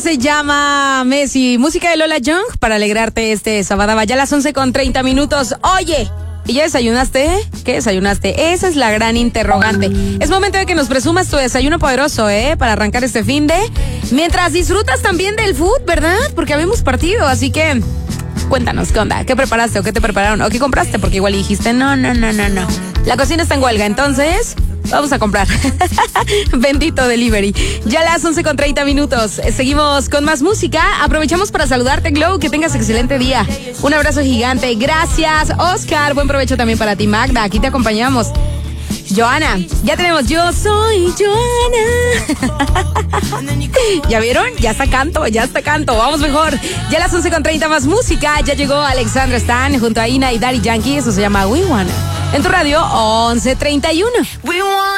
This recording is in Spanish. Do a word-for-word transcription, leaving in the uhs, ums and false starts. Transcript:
se llama Messi. Música de Lola Young para alegrarte este sábado. Ya a las once con treinta minutos. Oye, ¿y ya desayunaste? ¿Qué desayunaste? Esa es la gran interrogante. Es momento de que nos presumas tu desayuno poderoso, ¿eh? Para arrancar este fin de... Mientras disfrutas también del food, ¿verdad? Porque habemos partido, así que... Cuéntanos, ¿qué onda? ¿Qué preparaste o qué te prepararon? ¿O qué compraste? Porque igual dijiste, no, no, no, no, no. La cocina está en huelga, entonces... Vamos a comprar. Bendito delivery. Ya a las once con treinta minutos. Seguimos con más música. Aprovechamos para saludarte, Glow. Que tengas excelente día. Un abrazo gigante. Gracias, Oscar. Buen provecho también para ti, Magda. Aquí te acompañamos. Joana, ya tenemos Yo Soy Joana. ¿Ya vieron? Ya está canto, ya está canto. Vamos mejor. Ya a las once con treinta más música. Ya llegó Alexandra Stan junto a Ina y Daddy Yankee. Eso se llama We Wanna. En tu radio, once treinta y uno.